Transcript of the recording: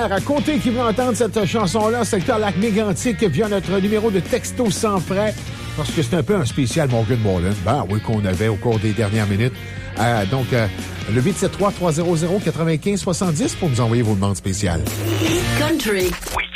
secteur à côté qui veut entendre cette chanson-là, secteur Lac-Mégantic, via notre numéro de texto sans frais, parce que c'est un peu un spécial Morgan Wallen, ben oui, qu'on avait au cours des dernières minutes. Donc, le 873-300-9570 pour nous envoyer vos demandes spéciales. Country. Oui.